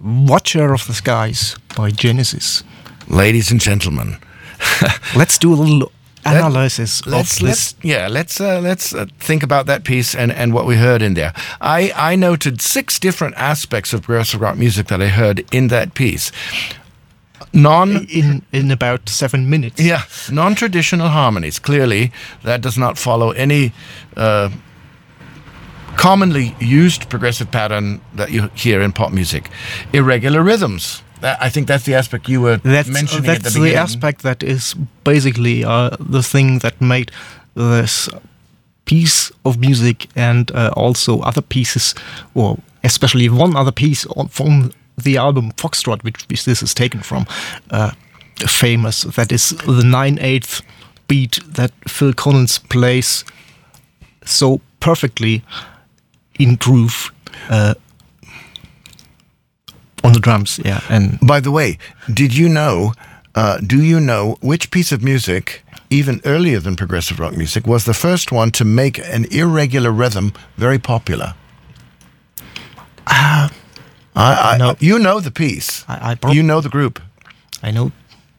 Watcher of the Skies by Genesis. Ladies and gentlemen, let's do a little analysis of this. Let's think about that piece and what we heard in there. I noted 6 different aspects of progressive rock music that I heard in that piece. In about 7 minutes. Yeah, non-traditional harmonies. Clearly, that does not follow any commonly used progressive pattern that you hear in pop music. Irregular rhythms. I think that's the aspect you were mentioning at the beginning. That's the aspect that is basically the thing that made this piece of music and also other pieces, or especially one other piece from the album Foxtrot, which this is taken from, famous. That is the 9/8 beat that Phil Collins plays so perfectly in groove on the drums. Yeah. And by the way, do you know which piece of music, even earlier than progressive rock music, was the first one to make an irregular rhythm very popular? No. You know the piece. You know the group. I know.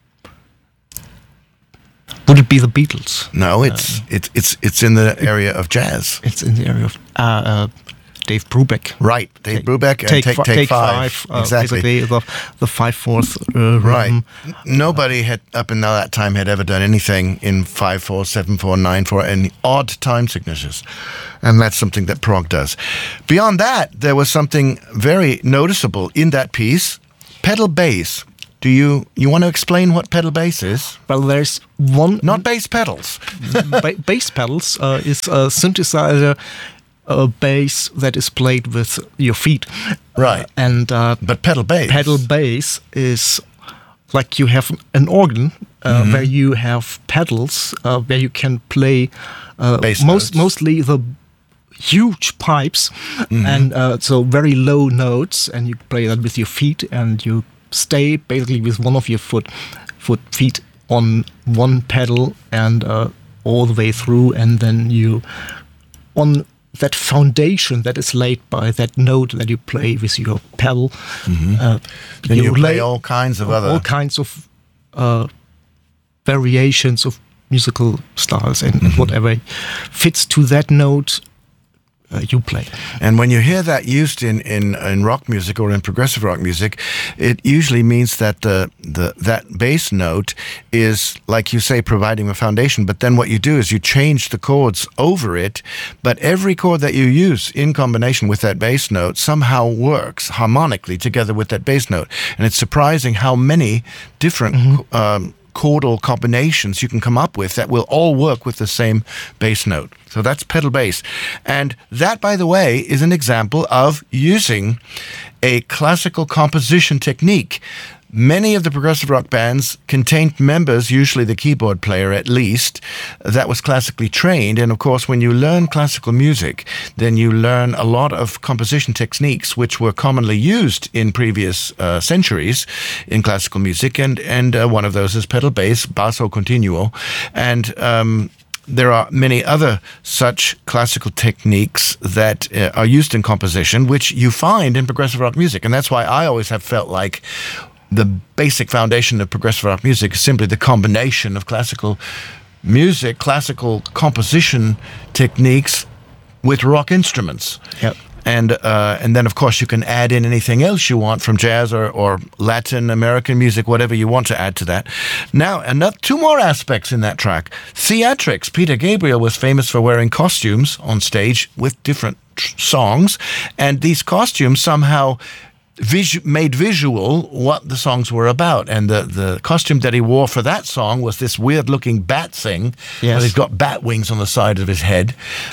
Would it be the Beatles? No, it's in the area of jazz. It's in the area of Dave Brubeck. Right, Dave Brubeck and Take Five. Exactly. Basically the 5/4 right. Nobody had up until that time had ever done anything in 5/4, 7/4, 9/4, and odd time signatures. And that's something that prog does. Beyond that, there was something very noticeable in that piece, pedal bass. Do you want to explain what pedal bass is? Well, there's one... Not bass pedals. Bass pedals is a synthesizer bass that is played with your feet. Right. But pedal bass. Pedal bass is like you have an organ where you have pedals where you can play mostly the huge pipes and so very low notes, and you play that with your feet, and you stay basically with one of your feet on one pedal and all the way through, and then you on that foundation that is laid by that note that you play with your pedal. Then you play all kinds of variations of musical styles and whatever fits to that note. You play. And when you hear that used in rock music or in progressive rock music, it usually means that that bass note is, like you say, providing a foundation, but then what you do is you change the chords over it, but every chord that you use in combination with that bass note somehow works harmonically together with that bass note. And it's surprising how many different chordal combinations you can come up with that will all work with the same bass note. So that's pedal bass. And that, by the way, is an example of using a classical composition technique. Many of the progressive rock bands contained members, usually the keyboard player at least, that was classically trained. And of course, when you learn classical music, then you learn a lot of composition techniques which were commonly used in previous centuries in classical music. And one of those is pedal bass, basso continuo. And there are many other such classical techniques that are used in composition, which you find in progressive rock music. And that's why I always have felt like the basic foundation of progressive rock music is simply the combination of classical music, classical composition techniques with rock instruments. Yep. And then, of course, you can add in anything else you want from jazz or Latin American music, whatever you want to add to that. Now, two more aspects in that track. Theatrics. Peter Gabriel was famous for wearing costumes on stage with different songs, and these costumes somehow made visual what the songs were about. And the costume that he wore for that song was this weird-looking bat thing. Yes. He's got bat wings on the side of his head.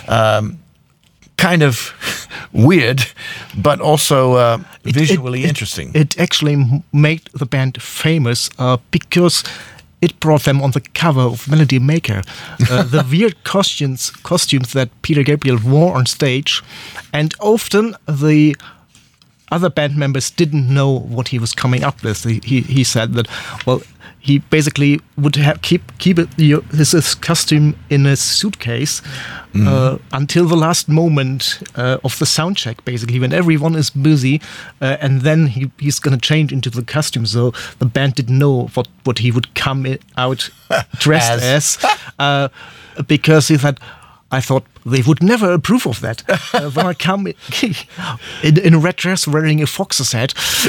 Kind of weird, but also visually interesting. It actually made the band famous because it brought them on the cover of Melody Maker. The weird costumes that Peter Gabriel wore on stage, and often the other band members didn't know what he was coming up with. He said that, well, he basically would keep his costume in a suitcase until the last moment of the sound check, basically, when everyone is busy, and then he's going to change into the costume. So the band didn't know what he would come out dressed as because he said, I thought they would never approve of that. When I come in a red dress wearing a Fox's hat,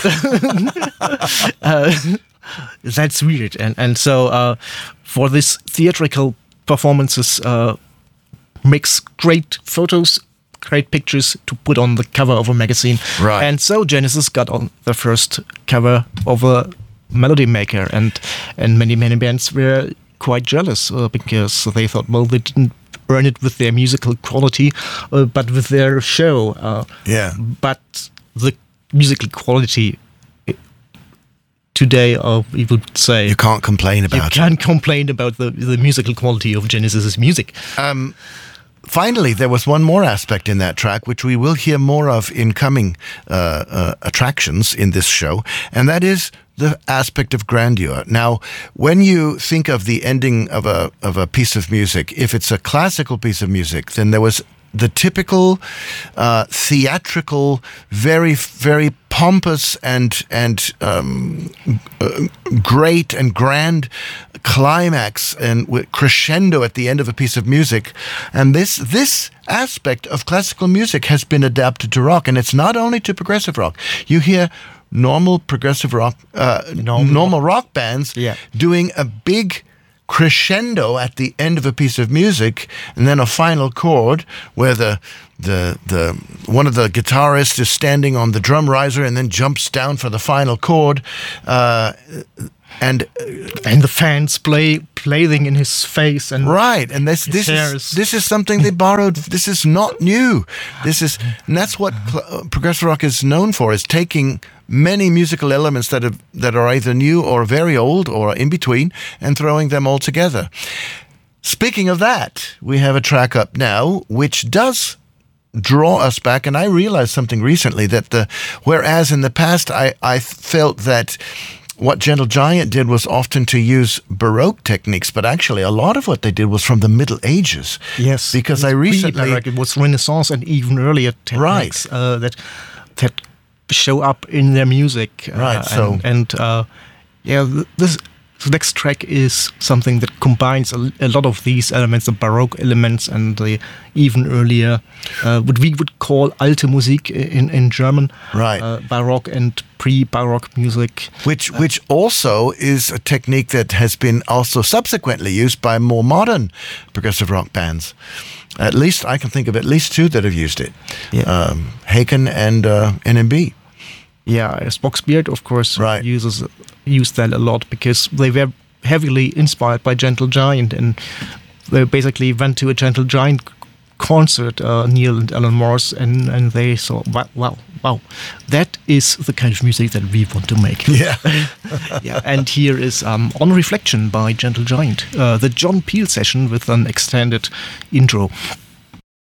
that's weird. And so for this theatrical performances, makes great photos, great pictures to put on the cover of a magazine. Right. And so Genesis got on the first cover of a Melody Maker, and many bands were quite jealous because they thought, well, they didn't earn it with their musical quality, but with their show. But the musical quality today, we would say, you can't complain about. You can't complain about the musical quality of Genesis's music. Finally, there was one more aspect in that track, which we will hear more of in coming attractions in this show, and that is the aspect of grandeur. Now, when you think of the ending of a piece of music, if it's a classical piece of music, then there was the typical theatrical, very, very pompous and great and grand climax and crescendo at the end of a piece of music. And this aspect of classical music has been adapted to rock, and it's not only to progressive rock. You hear normal progressive rock, normal rock bands doing a big crescendo at the end of a piece of music, and then a final chord where the one of the guitarists is standing on the drum riser and then jumps down for the final chord, and the fans playing in his face, and right, and this is something they borrowed. This is not new. And that's what progressive rock is known for: is taking many musical elements that are either new or very old or in between, and throwing them all together. Speaking of that, we have a track up now which does draw us back, and I realized something recently, that whereas in the past I felt that what Gentle Giant did was often to use Baroque techniques, but actually a lot of what they did was from the Middle Ages. Yes, because I recently... It was Renaissance and even earlier techniques that show up in their music. Right, this next track is something that combines a lot of these elements, the Baroque elements and the even earlier, what we would call Alte Musik in German, right? Baroque and pre-Baroque music. Which also is a technique that has been also subsequently used by more modern progressive rock bands. At least I can think of at least two that have used it. Yeah. Haken and NMB. Yeah, Spock's of course, used that a lot because they were heavily inspired by Gentle Giant, and they basically went to a Gentle Giant concert, Neil and Alan Morris, and they saw, wow, that is the kind of music that we want to make. Yeah. Yeah. And here is On Reflection by Gentle Giant, the John Peel session with an extended intro.